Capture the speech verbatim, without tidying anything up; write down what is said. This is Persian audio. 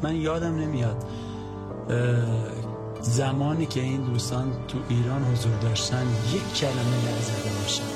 من یادم نمیاد زمانی که این دوستان تو ایران حضور داشتن یک کلمه نزده باشن.